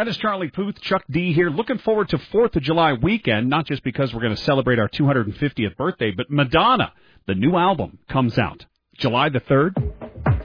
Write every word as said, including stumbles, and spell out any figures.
That is Charlie Puth, Chuck D here. Looking forward to fourth of July weekend, not just because we're going to celebrate our two hundred fiftieth birthday, but Madonna, the new album, comes out July the third.